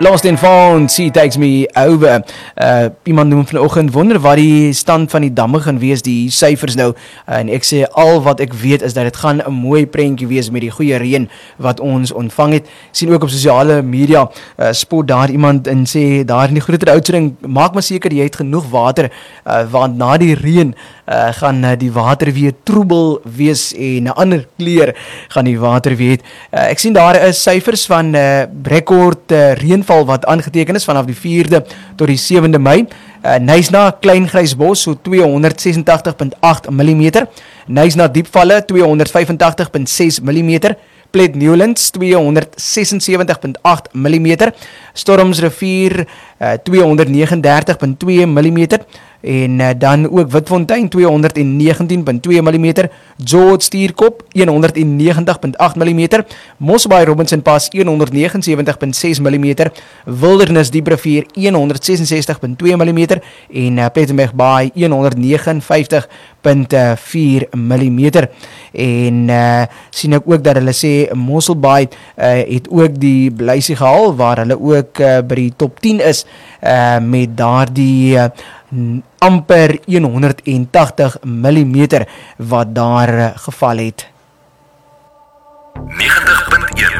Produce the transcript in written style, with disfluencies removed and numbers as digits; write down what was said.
Lost and Found, She Takes Me Over. Iemand noem vanoggend, wonder wat die stand van die damme gaan wees, die syfers nou. En ek sê, al wat ek weet is dat dit gaan 'n mooi prentjie wees met die goeie reën wat ons ontvang het. Ek sien ook op sosiale media, spot daar iemand en sê, daar in die Groter Oudtshoorn, maak maar seker jy het genoeg water, want na die reën gaan die water weer troebel wees en 'n ander kleur gaan die water weer het. Ek sien daar is syfers van rekord reënval wat aangeteken is vanaf die 4de tot die 7de Mei. Knysna Klein Grysbos so 286.8 mm, Knysna Diepvalle 285.6 mm, Plet Newlands 276.8 mm, Stormsrivier 239.2 mm, en dan ook Witfontein 219.2 mm, George Stierkop 190.8 mm, Mosselbaai Robinson Pass 179.6 mm, Wilderness Dieprivier 166.2 mm en Plettenberg Baai 159.4 mm. En sien ek ook dat hulle sê Mosselbaai het ook die blysie gehaal waar hulle ook by die top 10 is met daardie amper 180 mm wat daar geval het. 90.1